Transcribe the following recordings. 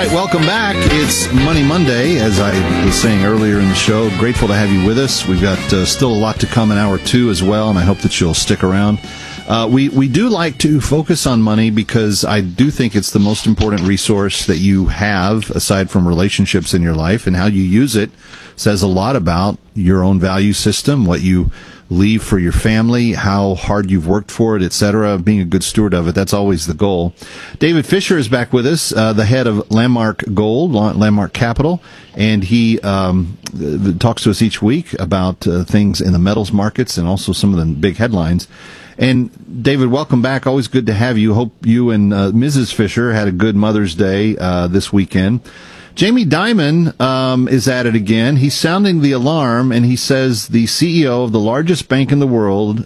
right, welcome back. It's Money Monday, as I was saying earlier in the show. Grateful to have you with us. We've got still a lot to come in hour two as well, and I hope that you'll stick around. We do like to focus on money because I do think it's the most important resource that you have, aside from relationships in your life, and how you use it says a lot about your own value system, what you leave for your family, how hard you've worked for it, etc. Being a good steward of it, that's always the goal. David Fisher is back with us, the head of Landmark Gold, Landmark Capital, and he talks to us each week about things in the metals markets and also some of the big headlines. And David, welcome back. Always good to have you. Hope you and Mrs. Fisher had a good Mother's Day this weekend. Jamie Dimon is at it again. He's sounding the alarm, and he says the CEO of the largest bank in the world,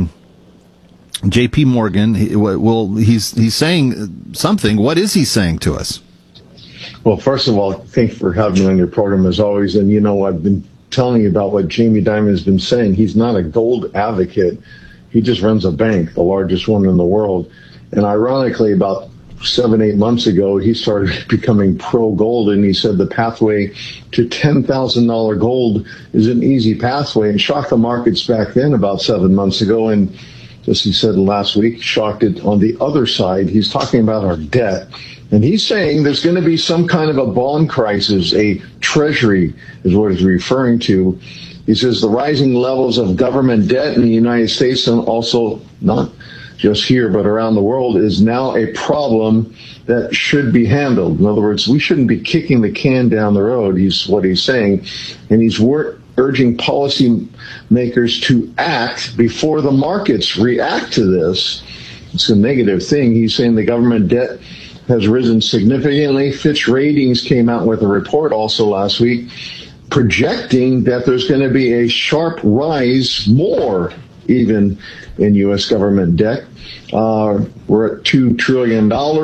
J.P. Morgan, he's saying something. What is he saying to us? Well, first of all, thanks for having me on your program as always. And, you know, I've been telling you about what Jamie Dimon has been saying. He's not a gold advocate. He just runs a bank, the largest one in the world. And ironically, about 7-8 months ago, he started becoming pro-gold, and he said the pathway to $10,000 gold is an easy pathway, and shocked the markets back then about 7 months ago. And as he said last week, shocked it on the other side. He's talking about our debt, and he's saying there's going to be some kind of a bond crisis, a treasury is what he's referring to. He says the rising levels of government debt in the United States, and also not just here, but around the world, is now a problem that should be handled. In other words, we shouldn't be kicking the can down the road, what he's saying. And he's urging policymakers to act before the markets react to this. It's a negative thing. He's saying the government debt has risen significantly. Fitch Ratings came out with a report also last week projecting that there's going to be a sharp rise, more even, in U.S. government debt. We're at $2 trillion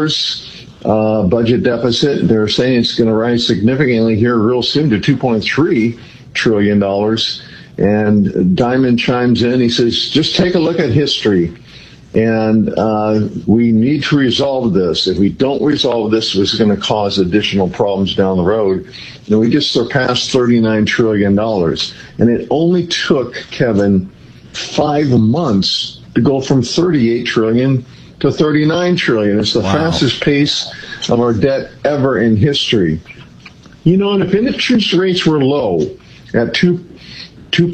budget deficit. They're saying it's going to rise significantly here real soon to $2.3 trillion. And Dimon chimes in. He says, just take a look at history. And we need to resolve this. If we don't resolve this, it's going to cause additional problems down the road. And we just surpassed $39 trillion. And it only took, Kevin, 5 months to go from 38 trillion to 39 trillion. It's the fastest pace of our debt ever in history. You know, and if interest rates were low at 2% or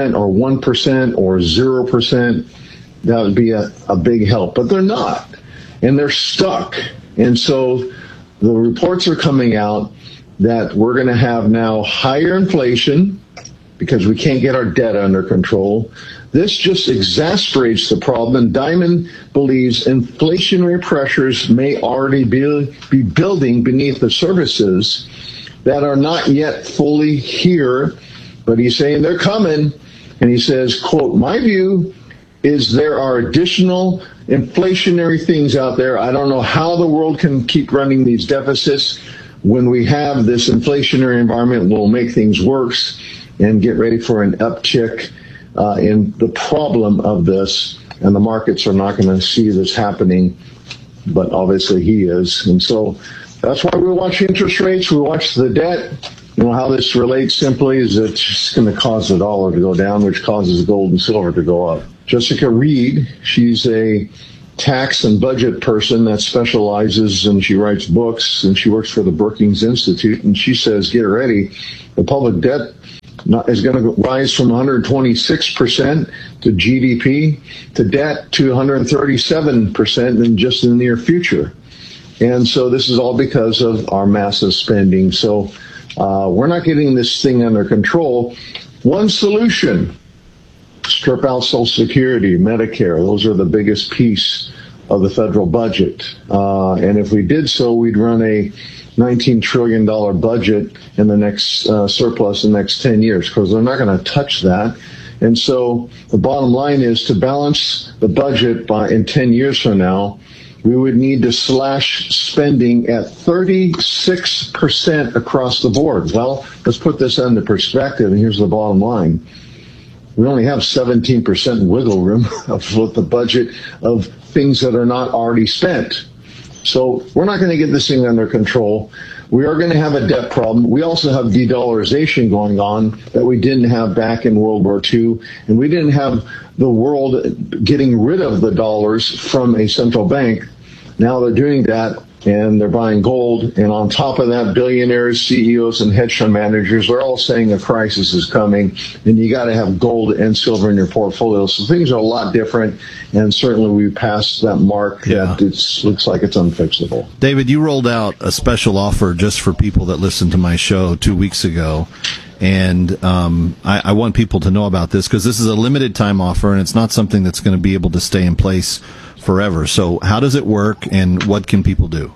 1% or 0%, that would be a big help. But they're not, and they're stuck. And so the reports are coming out that we're going to have now higher inflation because we can't get our debt under control. This just exasperates the problem, and Dimon believes inflationary pressures may already be building beneath the surfaces that are not yet fully here, but he's saying they're coming, and he says, quote, my view is there are additional inflationary things out there. I don't know how the world can keep running these deficits. When we have this inflationary environment, we'll make things worse and get ready for an uptick in the problem of this, and the markets are not going to see this happening, but obviously he is. And so that's why we watch interest rates, we watch the debt. You know how this relates simply is it's just going to cause the dollar to go down, which causes gold and silver to go up. Jessica Reed, she's a tax and budget person that specializes, and she writes books, and she works for the Brookings Institute, and she says, get ready, the public debt is going to rise from 126% to GDP to debt to 137% in just in the near future. And so this is all because of our massive spending. So we're not getting this thing under control. One solution, strip out Social Security, Medicare. Those are the biggest piece of the federal budget. And if we did so, we'd run a $19 trillion budget in the next surplus in the next 10 years, because they're not going to touch that. And so the bottom line is to balance the budget in 10 years from now, we would need to slash spending at 36% across the board. Well, let's put this into perspective, and here's the bottom line. We only have 17% wiggle room with the budget of things that are not already spent. So we're not going to get this thing under control. we are going to have a debt problem. We also have de-dollarization going on that we didn't have back in World War II, and we didn't have the world getting rid of the dollars from a central bank. Now they're doing that, and they're buying gold. And on top of that, billionaires, CEOs, and hedge fund managers are all saying a crisis is coming, and you got to have gold and silver in your portfolio. So things are a lot different, and certainly we passed that mark that it looks like it's unfixable. David, you rolled out a special offer just for people that listened to my show 2 weeks ago. And I want people to know about this because this is a limited time offer, and it's not something that's going to be able to stay in place forever. So how does it work, and what can people do?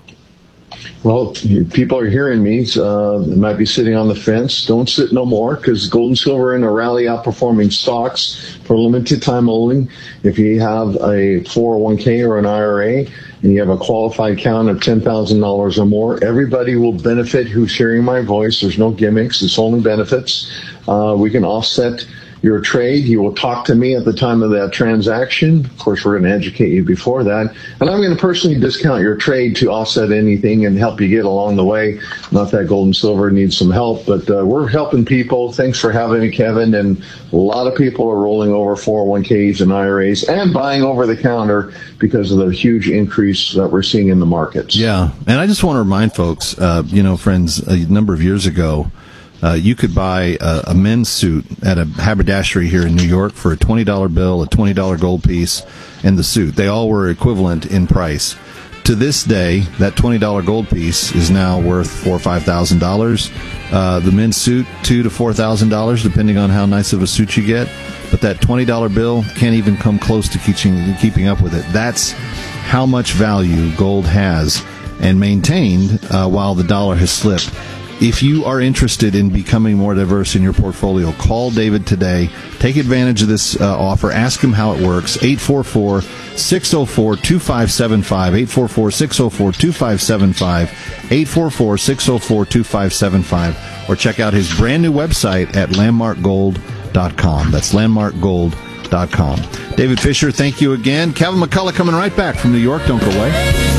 Well, people are hearing me. They might be sitting on the fence. Don't sit no more, because gold and silver are in a rally outperforming stocks for limited time only. If you have a 401k or an IRA and you have a qualified count of $10,000 or more, everybody will benefit who's hearing my voice. There's no gimmicks. It's only benefits. We can offset your trade. You will talk to me at the time of that transaction. Of course, we're going to educate you before that. And I'm going to personally discount your trade to offset anything and help you get along the way. Not that gold and silver needs some help, but we're helping people. Thanks for having me, Kevin. And a lot of people are rolling over 401ks and IRAs and buying over the counter because of the huge increase that we're seeing in the markets. Yeah. And I just want to remind folks, friends, a number of years ago, you could buy a men's suit at a haberdashery here in New York for a $20 bill, a $20 gold piece, and the suit. They all were equivalent in price. To this day, that $20 gold piece is now worth $4,000 or $5,000. The men's suit, $2,000 to $4,000, depending on how nice of a suit you get. But that $20 bill can't even come close to keeping up with it. That's how much value gold has and maintained while the dollar has slipped. If you are interested in becoming more diverse in your portfolio, call David today. Take advantage of this offer. Ask him how it works. 844-604-2575. 844-604-2575. 844-604-2575. Or check out his brand new website at landmarkgold.com. That's landmarkgold.com. David Fisher, thank you again. Kevin McCullough coming right back from New York. Don't go away.